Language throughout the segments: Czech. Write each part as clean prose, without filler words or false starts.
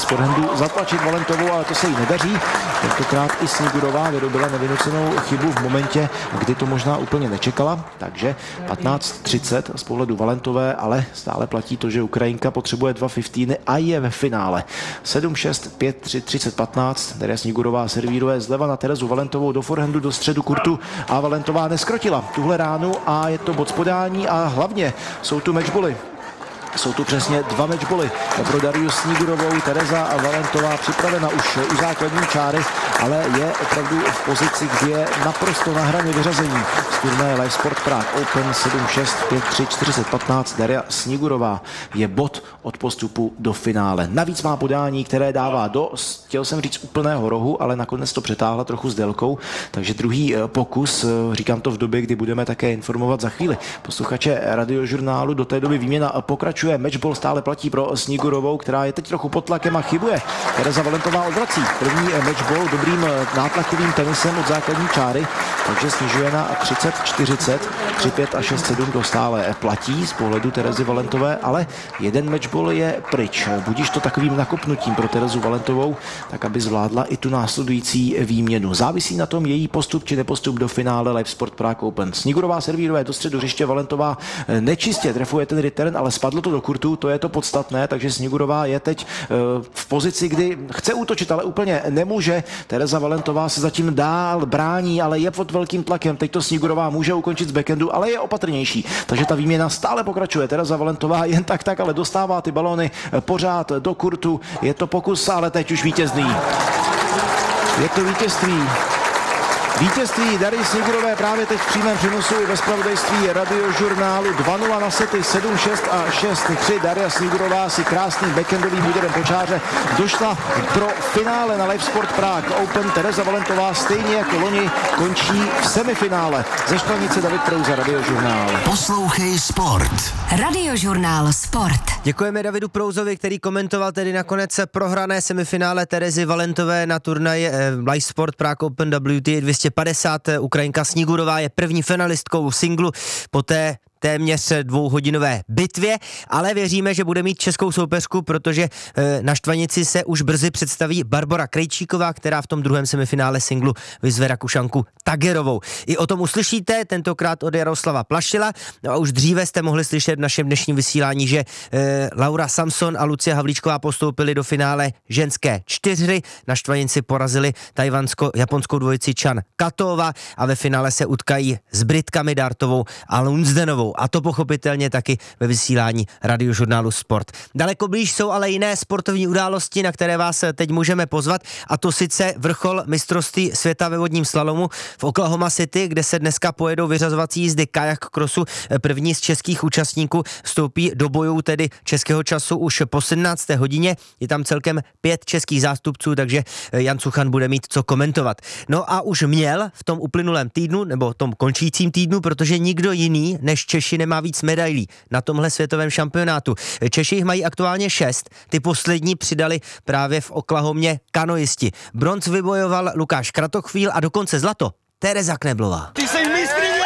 z forehandu zatlačit Valentovou, ale to se jí nedaří. Tentokrát i Snigurová vyrobila nevynucenou chybu v momentě, kdy to možná úplně nečekala, takže 15:30 z pohledu Valentové, ale stále platí to, že Ukrajinka potřebuje 2:15 a je ve finále. 7-6, 5-3, 30-15. Daria Snigurová servíruje zleva na Terezu Valentovou do forehandu, do středu kurtu a Valentová neskrotila tuhle ránu a je to bod z podání a hlavně jsou tu matchboly. Jsou tu přesně 2 matchboly pro Dariu Snigurovou. Tereza Valentová připravena už u základní čáry, ale je opravdu v pozici, kdy je naprosto na hraně vyřazení. Z turnaje Live Sport Prague Open 7-6, 5-3, 40-15. Daria Snigurová je bod od postupu do finále. Navíc má podání, které dává do, chtěl jsem říct, úplného rohu, ale nakonec to přetáhla trochu s délkou, takže druhý pokus, říkám to v době, kdy budeme také informovat za chvíli posluchače Radiožurnálu. Do té doby výměna pokračuje. Matchball stále platí pro Snigurovou, která je teď trochu pod tlakem a chybuje. Tereza Valentová odvrací první matchball dobrým nátlakovým tenisem od základní čáry, takže snižuje na 30-40, 3-5 a 6-7 to stále platí z pohledu Terezy Valentové, ale jeden matchball je pryč. Budíš to takovým nakopnutím pro Terezu Valentovou, tak aby zvládla i tu následující výměnu. Závisí na tom její postup či nepostup do finále Live Sport Prague Open. Snigurová servíruje do středu hřiště, Valentová nečistě trefuje ten return, ale spadlo to do kurtu, to je to podstatné, takže Snigurová je teď v pozici, kdy chce útočit, ale úplně nemůže. Tereza Valentová se zatím dál brání, ale je pod velkým tlakem. Teď to Snigurová může ukončit z backhandu, ale je opatrnější. Takže ta výměna stále pokračuje. Tereza Valentová jen tak, ale dostává ty balóny pořád do kurtu. Je to pokus, ale teď už vítězný. Je to vítězství. Vítězství Darii Snigurové právě teď v přímém přenosu ve zpravodajství Radiožurnálu. 2-0 na sety, 7-6 a 6-3. Daria Snigurová si krásným backhandovým úderem po čáře došla pro finále na Live Sport Prague Open. Tereza Valentová stejně jako loni končí v semifinále. Ze Štvanice David Prouza, Radiožurnál. Poslouchej sport. Radiožurnál Sport. Děkujeme Davidu Prouzovi, který komentoval tedy nakonec prohrané semifinále Terezy Valentové na turnaji Live Sport Prague Open WTA 250. Ukrajinka Snigurová je první finalistkou singlu po té téměř dvouhodinové bitvě, ale věříme, že bude mít českou soupeřku, protože na Štvanici se už brzy představí Barbora Krejčíková, která v tom druhém semifinále singlu vyzve Rakušanku Tagerovou. I o tom uslyšíte, tentokrát od Jaroslava Plašila. No a už dříve jste mohli slyšet v našem dnešním vysílání, že Laura Samson a Lucie Havlíčková postoupili do finále ženské čtyřhry. Na Štvanici porazili tajvansko-japonskou dvojici Chan Katova a ve finále se utkají s Britkami Dartovou a Lunsdenovou. A to pochopitelně taky ve vysílání Radiožurnálu Sport. Daleko blíž jsou ale jiné sportovní události, na které vás teď můžeme pozvat, a to sice vrchol mistrovství světa ve vodním slalomu v Oklahoma City, kde se dneska pojedou vyřazovací jízdy kajak crossu. První z českých účastníků vstoupí do bojů tedy českého času už po 17. hodině. Je tam celkem 5 českých zástupců, takže Jan Suchan bude mít co komentovat. No a už měl v tom uplynulém týdnu, nebo tom končícím týdnu, protože nikdo jiný než Češi nemá víc medailí na tomhle světovém šampionátu. Češi jich mají aktuálně 6, ty poslední přidali právě v Oklahomě kanoisti. Bronz vybojoval Lukáš Kratochvíl a dokonce zlato Tereza Kneblová. Ty jsi mistryně!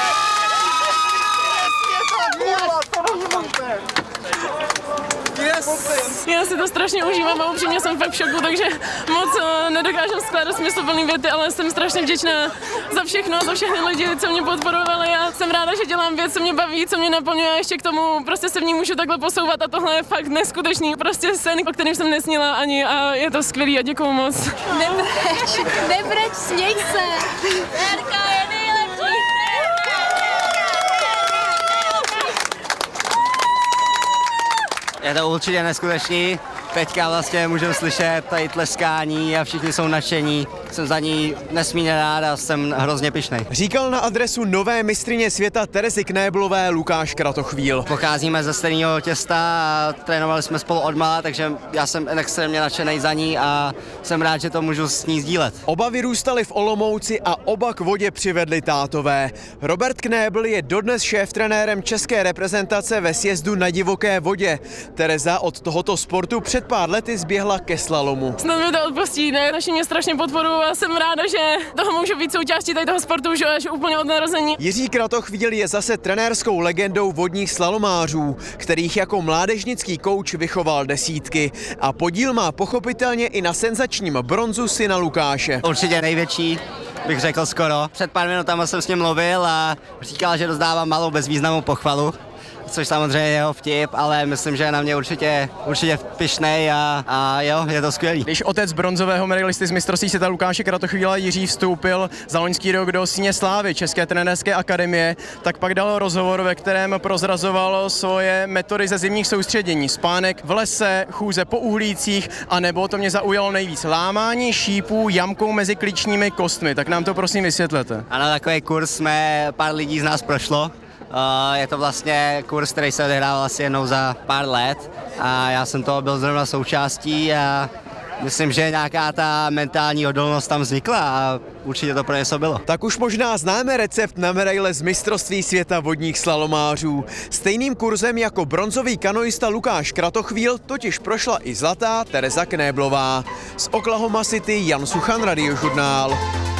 Já si to strašně užívám a upřímně jsem fakt v šoku, takže moc nedokážu skládat smysluplný věty, ale jsem strašně vděčná za všechno a za všechny lidi, co mě podporovali. Já jsem ráda, že dělám věc, co mě baví, co mě naplňuje a ještě k tomu prostě se v ní můžu takhle posouvat a tohle je fakt neskutečný. Prostě sen, o kterém jsem nesnila ani a je to skvělý a děkuju moc. Nebreč, směj se. Erka je nejlepší. Je to určitě neskutečný. Teďka vlastně můžeme slyšet tady tleskání a všichni jsou nadšení. Jsem za ní nesmírně rád a jsem hrozně pyšnej. Říkal na adresu nové mistryně světa Terezy Knéblové Lukáš Kratochvíl. Pocházíme ze stejného těsta a trénovali jsme spolu odmala, takže já jsem extrémně nadšený za ní a jsem rád, že to můžu s ní sdílet. Oba vyrůstali v Olomouci a oba k vodě přivedli tátové. Robert Knébl je dodnes šéftrenérem české reprezentace ve sjezdu na divoké vodě. Tereza od tohoto sportu před pár lety zběhla ke slalomu. Snad mi to odpustí, ne? Naši mě strašně podporují a jsem ráda, že toho můžu být součástí tady toho sportu už až úplně od narození. Jiří Kratochvíl je zase trenérskou legendou vodních slalomářů, kterých jako mládežnický kouč vychoval desítky. A podíl má pochopitelně i na senzačním bronzu syna Lukáše. Určitě největší, bych řekl skoro. Před pár minutami jsem s ním mluvil a říkal, že rozdávám malou bezvýznamnou pochvalu, což samozřejmě je jeho vtip, ale myslím, že je na mě určitě pyšnej a jo, je to skvělý. Když otec bronzového medailisty z mistrovství světa Lukáše Kratochvíla Jiří vstoupil za loňský rok do Síně slávy České trenérské akademie, tak pak dal rozhovor, ve kterém prozrazoval svoje metody ze zimních soustředění. Spánek v lese, chůze po uhlících, a nebo to mě zaujalo nejvíc, lámání šípů jamkou mezi klíčními kostmi. Tak nám to prosím vysvětlete. Ano, takový kurz pár lidí z nás prošlo. Je to vlastně kurz, který se odehrával asi jednou za pár let a já jsem toho byl zrovna součástí a myslím, že nějaká ta mentální odolnost tam vznikla a určitě to pro něco bylo. Tak už možná známe recept na medaile z mistrovství světa vodních slalomářů. Stejným kurzem jako bronzový kanoista Lukáš Kratochvíl totiž prošla i zlatá Tereza Knéblová. Z Oklahoma City Jan Suchan, Radiožurnál.